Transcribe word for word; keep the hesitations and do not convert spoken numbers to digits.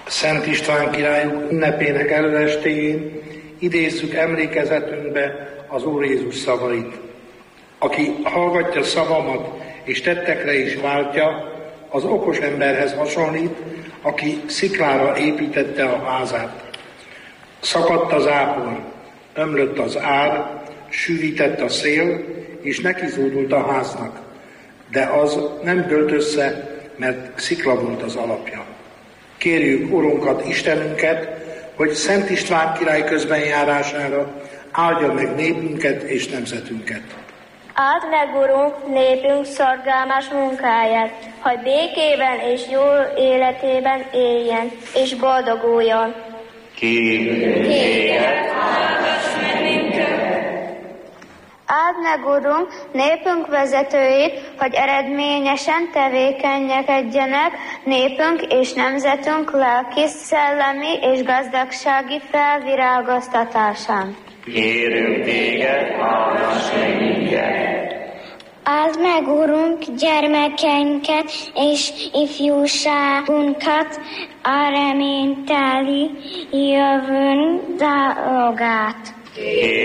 Szent István királyunk ünnepének előestéjén idézzük emlékezetünkbe az Úr Jézus szavait. Aki hallgatja szavamat és tettekre is váltja, az okos emberhez hasonlít, aki sziklára építette a házát. Szakadt az ápor, ömlött az ár, sűrített a szél, és nekizúdult a háznak. De az nem dőlt össze, mert szikla volt az alapja. Kérjük Urunkat, Istenünket, hogy Szent István király közbenjárására áldja meg népünket és nemzetünket. Áld meg, Urunk, népünk szorgalmas munkáját, hogy békében és jó életében éljen, és boldoguljon. Kérjük téged, hallgass meg minket! Áld meg, Urunk, népünk vezetőit, hogy eredményesen tevékenykedjenek népünk és nemzetünk lelki, szellemi és gazdagsági felvirágoztatásán. Kérünk téged, hallgass meg minket! Áld meg, Urunk, gyermekeinket és ifjúságunkat, a reményteli jövőn dolgát.